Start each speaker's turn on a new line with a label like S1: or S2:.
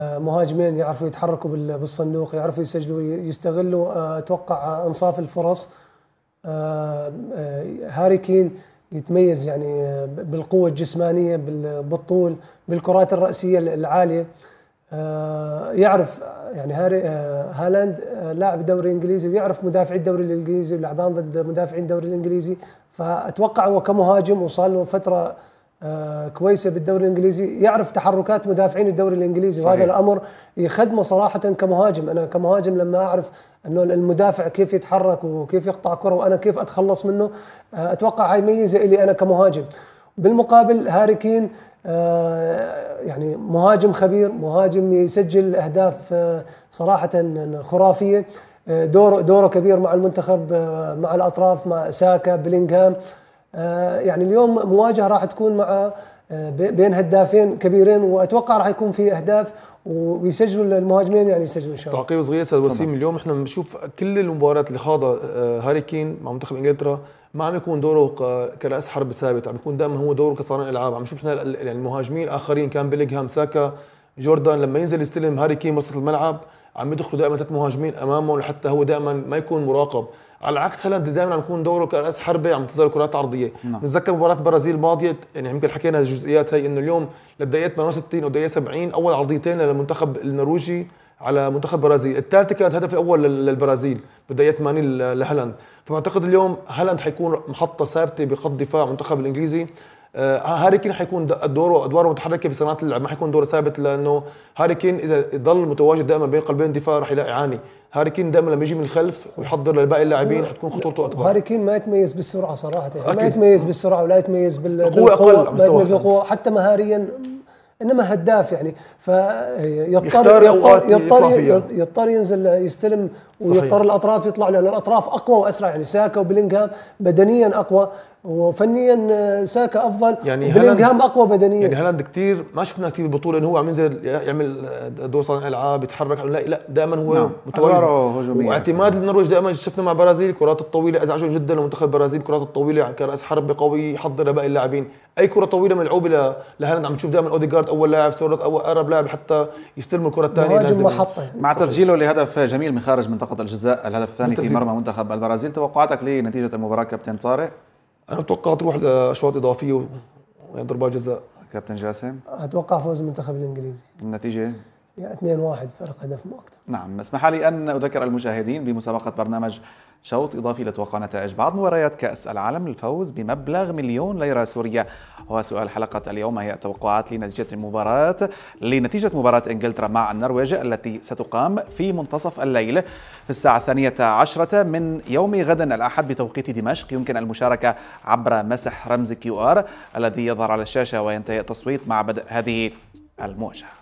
S1: مهاجمين يعرفوا يتحركوا بالصندوق، يعرفوا يسجلوا، يستغلوا اتوقع انصاف الفرص. هاري كين يتميز يعني بالقوة الجسمانية، بالطول، بالكرات الرأسية العالية. يعرف يعني هالاند لاعب الدوري الانجليزي، ويعرف مدافعي الدوري الانجليزي ولعبان ضد مدافعين الدوري الانجليزي. فاتوقع هو كمهاجم وصار له فترة كويسة بالدوري الانجليزي، يعرف تحركات مدافعين الدوري الانجليزي. صحيح. وهذا الامر يخدمه صراحة كمهاجم. انا كمهاجم لما اعرف انه المدافع كيف يتحرك وكيف يقطع كرة وانا كيف اتخلص منه، اتوقع هاي ميزة لي انا كمهاجم. بالمقابل هاري كين يعني مهاجم خبير، مهاجم يسجل اهداف صراحة خرافية. دوره كبير مع المنتخب، مع الاطراف، مع ساكا، بلينغهام. يعني اليوم مواجهة راح تكون مع بين هدافين كبيرين، واتوقع راح يكون في اهداف ويسجلوا المهاجمين، يعني يسجلوا ان شاء الله.
S2: تعقيب صغير استاذ وسيم، اليوم احنا بنشوف كل المباريات اللي خاضها هاري كين مع منتخب انجلترا ما عم يكون دوره كرأس حرب ثابت، عم يكون دائما هو دوره كصانع العاب. عم نشوف احنا يعني المهاجمين الاخرين كان بيلينغهام، ساكا، جوردان، لما ينزل يستلم هاري كين وسط الملعب عم يدخلوا دائما 3 مهاجمين امامه لحتى هو دائما ما يكون مراقب. على عكس هالاند دائما عم يكون دوره كرأس حربة، عم تظهر كرات عرضيه. نتذكر مباراه البرازيل الماضيه، يعني يمكن حكينا الجزئيات هي، انه اليوم للدقيقه 68 او دقيقه 70 اول عرضيتين للمنتخب النرويجي على منتخب البرازيل، الثالثه كانت هدف الاول للبرازيل بالدقيقه 80 لهالاند. فبعتقد اليوم هالاند حيكون محطه ثابته بخط دفاع المنتخب الانجليزي. هاري كين حيكون ادواره متحركه بصناعه اللعب، ما حيكون دوره ثابت، لانه هاري كين اذا ضل متواجد دائما بين قلبين الدفاع راح يعاني. هاري كين دائما لما يجي من الخلف ويحضر للباقي اللاعبين حتكون خطورته اكبر.
S1: هاري كين ما يتميز بالسرعه صراحه، يعني ما يتميز بالسرعه ولا يتميز
S2: بالقوه، اقل
S1: ما يتميز بالقوه حتى مهاريا، انما هداف يعني. يضطر ينزل يستلم، ويضطر الاطراف يطلع، لان الاطراف اقوى واسرع. يعني ساكا وبلينغهام بدنيا اقوى، وفنيا ساكا افضل، يعني بلينغهام اقوى بدنيا.
S2: يعني هالاند كثير ما شفنا كثير بالبطوله انه هو عم ينزل يعمل دور صانع العاب، يتحرك، لا دائما هو متواجد. واعتماد النرويج دائما شفنا مع البرازيل الكرات الطويله ازعجوا جدا لمنتخب البرازيل، الكرات الطويله كراس حرب قوي يحضر لباقي اللاعبين. اي كره طويله ملعوبه لهالاند عم نشوف دائما اوديغارد اول لاعب، سورت او اقرب لاعب حتى يستلم الكره الثانيه
S3: مع تسجيله لهدف جميل من خارج منطقه الجزاء، الهدف الثاني في مرمى منتخب البرازيل. توقعاتك لنتيجه المباراه كابتن طارق؟
S2: أنا أتوقع تروح لأشواط إضافية وضربات جزاء.
S3: كابتن جاسم؟
S1: أتوقع فوز المنتخب الإنجليزي.
S3: النتيجة؟
S1: يعني 2-1 فرق هدف مو أكثر.
S3: نعم. اسمح لي أن أذكر المشاهدين بمسابقة برنامج شوط إضافي لتوقع نتائج بعض مباريات كأس العالم للفوز بمبلغ 1,000,000 ليرة سورية. وسؤال حلقة اليوم هي التوقعات لنتيجة مباراة إنجلترا مع النرويج التي ستقام في منتصف الليل في الساعة 12 من يوم غد الأحد بتوقيت دمشق. يمكن المشاركة عبر مسح رمز QR الذي يظهر على الشاشة وينتهي التصويت مع بدء هذه المواجهة.